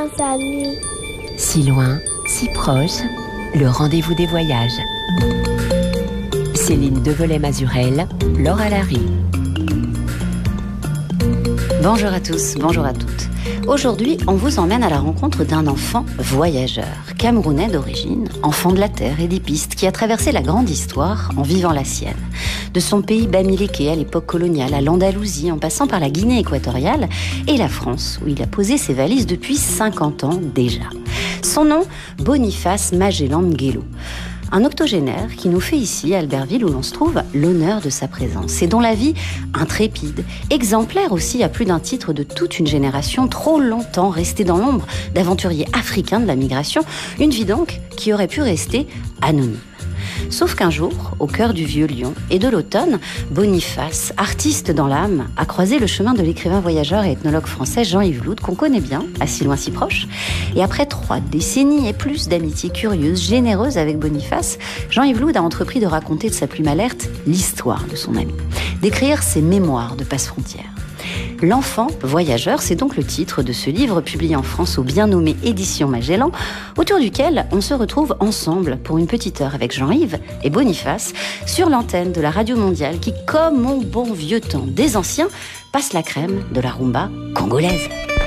famille. Si loin, si proche, le rendez-vous des voyages. Céline Devolay-Mazurel, Laura Larry. Bonjour à tous, bonjour à toutes. Aujourd'hui, on vous emmène à la rencontre d'un enfant voyageur, camerounais d'origine, enfant de la terre et des pistes, qui a traversé la grande histoire en vivant la sienne. De son pays Bamileke à l'époque coloniale, à l'Andalousie, en passant par la Guinée équatoriale et la France, où il a posé ses valises depuis 50 ans déjà. Son nom, Boniface Magellan Nguelo. Un octogénaire qui nous fait ici, à Albertville, où l'on se trouve, l'honneur de sa présence et dont la vie, intrépide, exemplaire aussi à plus d'un titre de toute une génération trop longtemps restée dans l'ombre d'aventuriers africains de la migration, une vie donc qui aurait pu rester anonyme. Sauf qu'un jour, au cœur du vieux Lyon et de l'automne, Boniface, artiste dans l'âme, a croisé le chemin de l'écrivain voyageur et ethnologue français Jean-Yves Loud, qu'on connaît bien, à si loin si proche. Et après 3 décennies et plus d'amitié curieuse, généreuse avec Boniface, Jean-Yves Loud a entrepris de raconter de sa plume alerte l'histoire de son ami, d'écrire ses mémoires de passe-frontières. L'enfant voyageur, c'est donc le titre de ce livre publié en France au bien nommé Éditions Magellan, autour duquel on se retrouve ensemble pour une petite heure avec Jean-Yves et Boniface sur l'antenne de la radio mondiale qui, comme au bon vieux temps des anciens, passe la crème de la rumba congolaise.